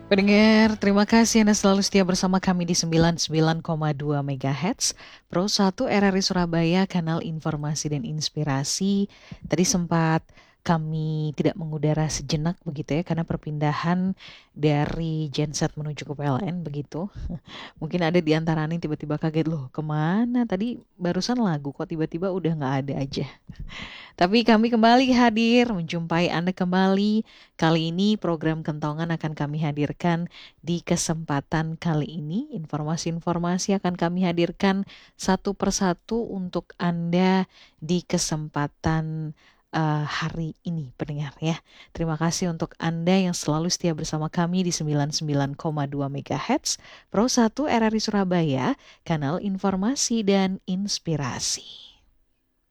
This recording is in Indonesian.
Pendengar, terima kasih Anda selalu setia bersama kami di 99,2 MHz Pro 1 RRI Surabaya, kanal informasi dan inspirasi. Tadi sempat kami tidak mengudara sejenak begitu ya, karena perpindahan dari genset menuju ke PLN begitu. Mungkin ada di antara Anda yang tiba-tiba kaget, loh kemana? Tadi barusan lagu kok tiba-tiba udah nggak ada aja. Tapi kami kembali hadir menjumpai Anda kembali. Kali ini program Kentongan akan kami hadirkan di kesempatan kali ini. Informasi-informasi akan kami hadirkan satu persatu untuk Anda di kesempatan hari ini, pendengar ya. Terima kasih untuk Anda yang selalu setia bersama kami di 99,2 MHz Pro 1 RRI Surabaya, kanal informasi dan inspirasi.